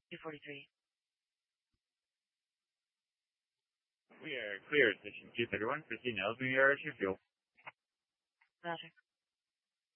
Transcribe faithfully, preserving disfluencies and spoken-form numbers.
two forty-three. We are clear at station two thirty-one. Proceed now. We are at your fuel. Roger.